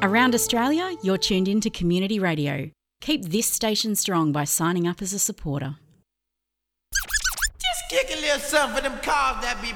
Around Australia, you're tuned in to Community Radio. Keep this station strong by signing up as a supporter. Just kick a little something for them calves that be